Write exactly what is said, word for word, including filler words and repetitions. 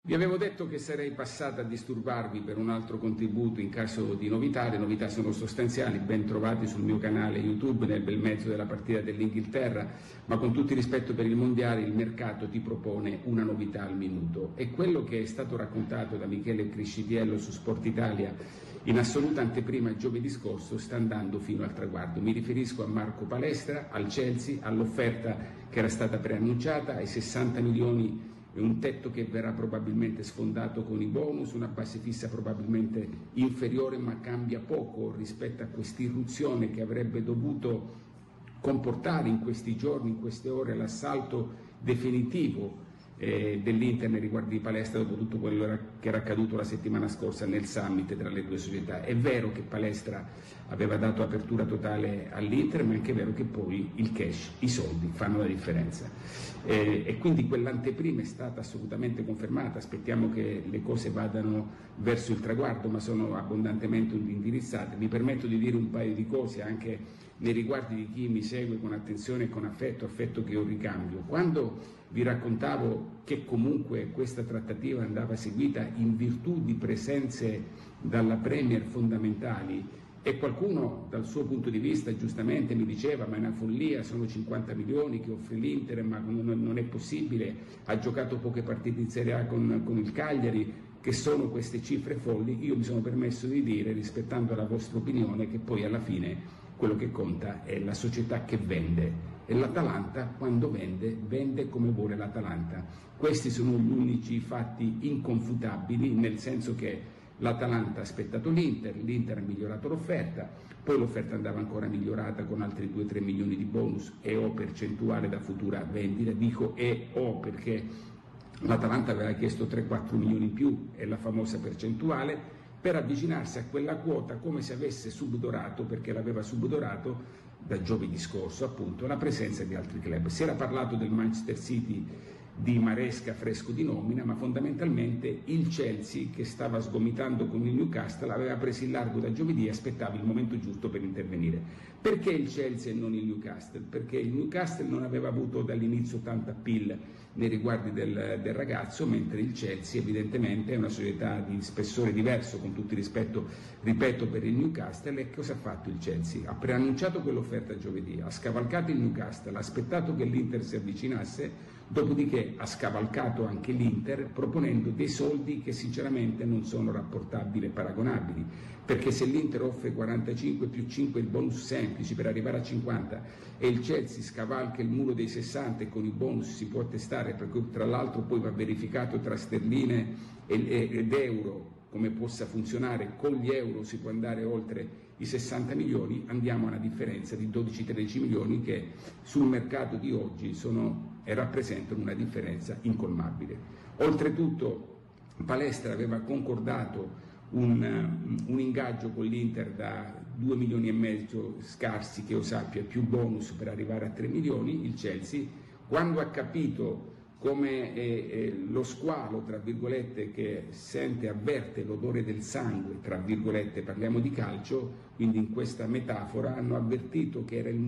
Vi avevo detto che sarei passata a disturbarvi per un altro contributo in caso di novità. Le novità sono sostanziali, ben trovati sul mio canale YouTube nel bel mezzo della partita dell'Inghilterra, ma con tutto il rispetto per il mondiale il mercato ti propone una novità al minuto. E quello che è stato raccontato da Michele Criscitiello su Sport Italia in assoluta anteprima giovedì scorso sta andando fino al traguardo. Mi riferisco a Marco Palestra, al Chelsea, all'offerta che era stata preannunciata, ai sessanta milioni, un tetto che verrà probabilmente sfondato con i bonus, una base fissa probabilmente inferiore, ma cambia poco rispetto a quest'irruzione che avrebbe dovuto comportare in questi giorni, in queste ore, l'assalto definitivo eh, dell'Inter nei riguardi di Palestra dopo tutto quello che era accaduto la settimana scorsa nel summit tra le due società. È vero che Palestra aveva dato apertura totale all'Inter, ma è anche vero che poi il cash, i soldi fanno la differenza. Eh, e quindi quell'anteprima è stata assolutamente confermata. Aspettiamo che le cose vadano verso il traguardo, ma sono abbondantemente indirizzate. Mi permetto di dire un paio di cose anche nei riguardi di chi mi segue con attenzione e con affetto, affetto che io ricambio. Quando vi raccontavo che comunque questa trattativa andava seguita in virtù di presenze dalla Premier fondamentali, e qualcuno dal suo punto di vista giustamente mi diceva ma è una follia, sono cinquanta milioni che offre l'Inter, ma non è possibile, ha giocato poche partite in Serie A con, con il Cagliari, che sono queste cifre folli. Io mi sono permesso di dire, rispettando la vostra opinione, che poi alla fine quello che conta è la società che vende, e l'Atalanta quando vende, vende come vuole l'Atalanta. Questi sono gli unici fatti inconfutabili, nel senso che l'Atalanta ha aspettato l'Inter, l'Inter ha migliorato l'offerta, poi l'offerta andava ancora migliorata con altri due tre milioni di bonus e o percentuale da futura vendita, dico e o perché l'Atalanta aveva chiesto tre quattro milioni in più, è la famosa percentuale, per avvicinarsi a quella quota come se avesse subodorato, perché l'aveva subodorato da giovedì scorso appunto, la presenza di altri club. Si era parlato del Manchester City di Maresca fresco di nomina, ma fondamentalmente il Chelsea, che stava sgomitando con il Newcastle, aveva preso il largo da giovedì e aspettava il momento giusto per intervenire. Perché il Chelsea e non il Newcastle? Perché il Newcastle non aveva avuto dall'inizio tanta appeal nei riguardi del, del ragazzo, mentre il Chelsea evidentemente è una società di spessore diverso, con tutto il rispetto, ripeto, per il Newcastle. E cosa ha fatto il Chelsea? Ha preannunciato quell'offerta giovedì, ha scavalcato il Newcastle, ha aspettato che l'Inter si avvicinasse, dopodiché ha scavalcato anche l'Inter proponendo dei soldi che sinceramente non sono rapportabili e paragonabili, perché se l'Inter offre quarantacinque più cinque il bonus semplici per arrivare a cinquanta e il Chelsea scavalca il muro dei sessanta e con i bonus si può testare, perché tra l'altro poi va verificato tra sterline ed euro come possa funzionare, con gli euro si può andare oltre i sessanta milioni, andiamo a una differenza di dodici tredici milioni che sul mercato di oggi sono e rappresentano una differenza incolmabile. Oltretutto Palestra aveva concordato un, un ingaggio con l'Inter da due milioni e mezzo scarsi, che io sappia, più bonus per arrivare a tre milioni. Il Chelsea, quando ha capito come eh, eh, lo squalo, tra virgolette, che sente, avverte l'odore del sangue, tra virgolette, parliamo di calcio, quindi in questa metafora, hanno avvertito che era il momento